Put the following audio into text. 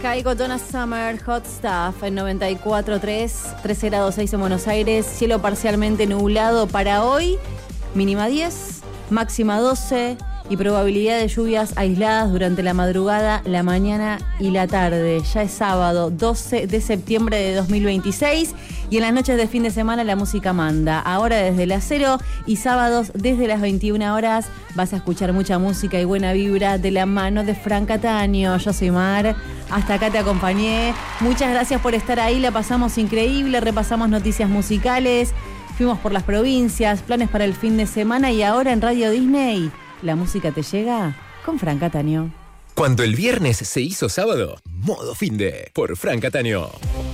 Caigo Donna Summer, Hot Stuff en 94.3, 13 grados 6 en Buenos Aires, cielo parcialmente nublado para hoy, mínima 10, máxima 12 y probabilidad de lluvias aisladas durante la madrugada, la mañana y la tarde. Ya es sábado 12 de septiembre de 2026 y en las noches de fin de semana la música manda. Ahora desde las 0 y sábados desde las 21 horas vas a escuchar mucha música y buena vibra de la mano de Fran Cataño. Yo soy Mar, hasta acá te acompañé. Muchas gracias por estar ahí, la pasamos increíble, repasamos noticias musicales, fuimos por las provincias, planes para el fin de semana y ahora en Radio Disney, la música te llega con Fran Cataño. Cuando el viernes se hizo sábado, modo finde por Fran Cataño.